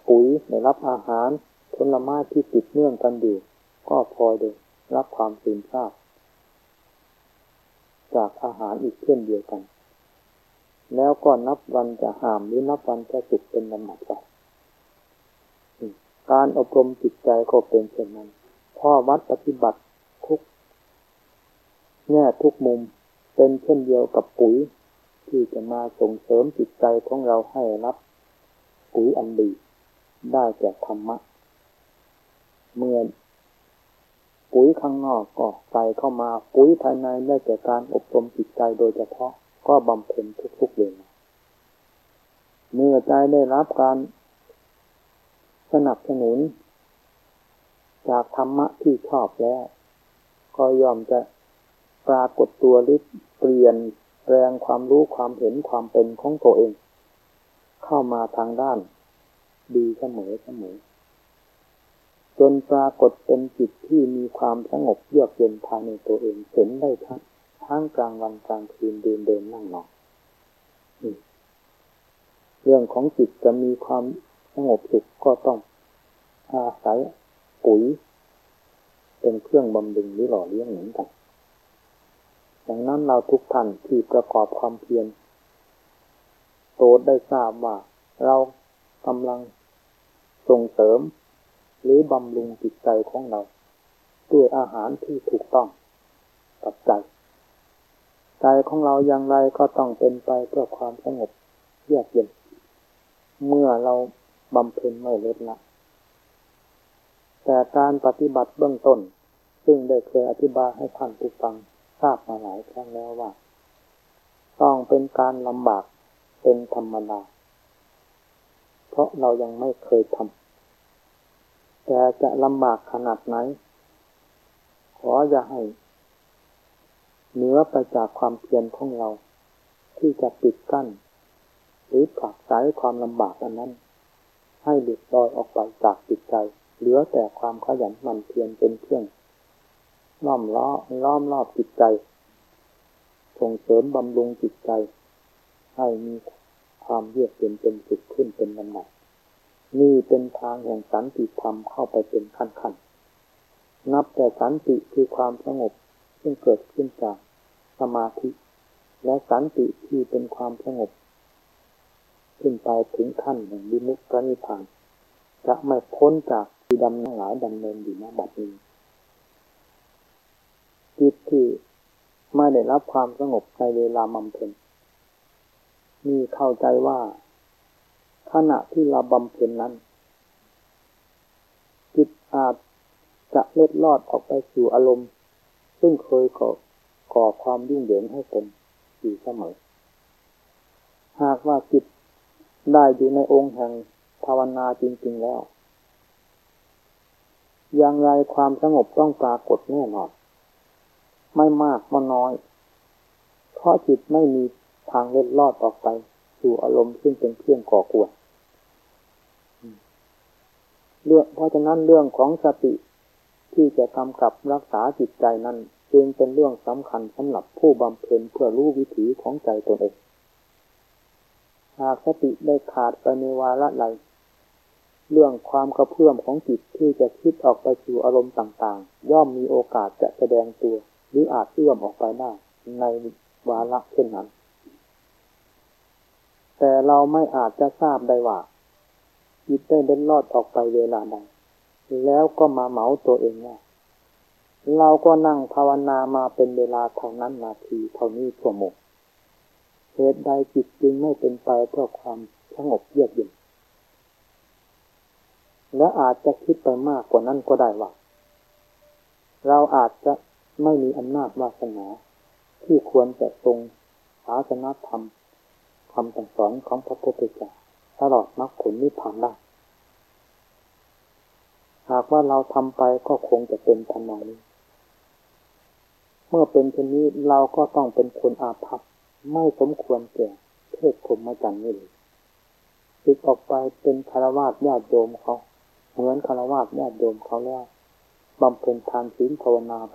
ปุ๋ยได้รับอาหารผลไม้ที่ติดเนื่องกันอยู่ก็พอได้รับความซึมซาบจากอาหารอีกเช่นเดียวกันแล้วก็นับวันจะห่ามหรือนับวันจะสุขเป็นลำดับไปการอบรมจิตใจก็เป็นเช่นนั้นข้อวัดปฏิบัติทุกแง่ทุกมุมเป็นเช่นเดียวกับปุ๋ยที่จะมาส่งเสริมจิตใจของเราให้รับปุ๋ยอันดีได้จากธรรมะเมื่อปุ๋ยข้างนอกก็ใส่เข้ามาปุ๋ยภายในได้จากการอบรมจิตใจโดยเฉพาะก็บำเพ็ญทุกๆเวลาเมื่อใจได้รับการสนับสนุนจากธรรมะที่ชอบแล้วก็ย่อมจะปรากฏตัวหรือเปลี่ยนแปลงความรู้ความเห็นความเป็นของตัวเองเข้ามาทางด้านดีเสมอจนปรากฏเป็นจิตที่มีความสงบเยือกเย็นภายในตัวเองเห็นได้ทั้งกลางวันกลางคืนเดินนั่งนอนเรื่องของจิตจะมีความสงบสุขก็ต้องอาศัยปุ๋ยเป็นเครื่องบำรุงหรือหล่อเลี้ยงเหมือนกันดังนั้นเราทุกท่านที่ประกอบความเพียรโปรดได้ทราบว่าเรากำลังส่งเสริมหรือบำรุงจิตใจของเราด้วยอาหารที่ถูกต้องกับใจของเราอย่างไรก็ต้องเป็นไปเพื่อความสงบเยือกเย็นเมื่อเราบำเพ็ญไม่ลดละแต่การปฏิบัติเบื้องต้นซึ่งได้เคยอธิบายให้ท่านผู้ฟังทราบมาหลายครั้งแล้วว่าต้องเป็นการลำบากเป็นธรรมดาเพราะเรายังไม่เคยทำแต่จะลำบากขนาดไหนขออย่าให้เหนือไปจากความเพียรของเราที่จะปิดกั้นหรือผลักไสความลำบากอันนั้นให้หลุดลอยออกไปจากจิตใจเหลือแต่ความขยันหมั่นเพียรเป็นเครื่องล้อมรอบจิตใจส่งเสริมบำรุงจิตใจให้มีความเยือกเย็นเป็นสุขขึ้นเป็นลำดับนี่เป็นทางแห่งสันติธรรมเข้าไปเป็นขั้นนับแต่สันติคือความสงบซึ่งเกิดขึ้นจากสมาธิและสันติที่เป็นความสงบขึ้นไปถึงขั้นแห่งวิมุตตินิพพานจะไม่พ้นจากที่ดำทั้งหลายดำเนินอยู่ณบัดนี้จิตที่ไม่ได้รับความสงบในเวลาบำเพ็ญมีเข้าใจว่าขณะที่เราบำเพ็ญนั้นจิตอาจจะเล็ดลอดออกไปสู่อารมณ์ซึ่งเคยก่อความยุ่งเหยิงให้ตนอยู่เสมอหากว่าจิตได้อยู่ในองค์แห่งภาวนาจริงๆแล้วอย่างไรความสงบต้องปรากฏแน่นอนไม่มากก็น้อยเพราะจิตไม่มีทางเล็ดลอดออกไปสู่อารมณ์ซึ่งเป็นเครื่องก่อกวนเพราะฉะนั้นเรื่องของสติที่จะกำกับรักษาจิตใจนั้นจึงเป็นเรื่องสำคัญสำหรับผู้บำเพ็ญเพื่อรู้วิถีของใจตนเองหากสติได้ขาดไปในวาระใดเรื่องความกระเพื่อมของจิตที่จะคิดออกไปสู่อารมณ์ต่างๆย่อมมีโอกาสจะแสดงตัวหรืออาจเอื้อมออกไปได้ในวาระเช่นนั้นแต่เราไม่อาจจะทราบได้ว่าจิตได้เดินลอดออกไปเวลาใดแล้วก็มาเหมาตัวเองว่าเราก็นั่งภาวนามาเป็นเวลาเท่านั้นนาทีเท่านี้ชั่วโมงเหตุใดจิตจึงไม่เป็นไปเพื่อความสงบเยือกเย็นและอาจจะคิดไปมากกว่านั้นก็ได้ว่าเราอาจจะไม่มีอำนาจวาสนาที่ควรจะทรงศาสนธรรมคำสั่งสอนของพระพุทธเจ้าตลอดมรรคผลนิพพานได้หากว่าเราทำไปก็คงจะเป็นทำนองนี้เมื่อเป็นเช่นนี้เราก็ต้องเป็นคนอาภัพไม่สมควรแก่เพศพรหมจรรย์นี่เลยศึกออกไปเป็นฆราวาสญาติโยมเขาเหมือนฆราวาสญาติโยมเขาแล้วบำเพ็ญทานศีลภาวนาไป